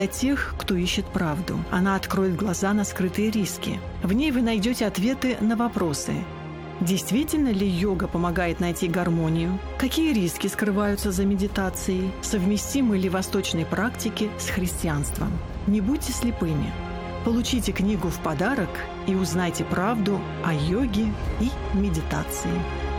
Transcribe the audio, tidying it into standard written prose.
для тех, кто ищет правду. Она откроет глаза на скрытые риски. В ней вы найдете ответы на вопросы. Действительно ли йога помогает найти гармонию? Какие риски скрываются за медитацией? Совместимы ли восточные практики с христианством? Не будьте слепыми. Получите книгу в подарок и узнайте правду о йоге и медитации.